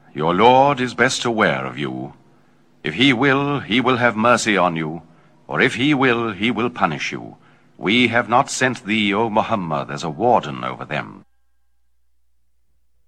Your Lord is best aware of you. If he will have mercy on you, or if he will punish you. We have not sent thee, O Muhammad, as a warden over them.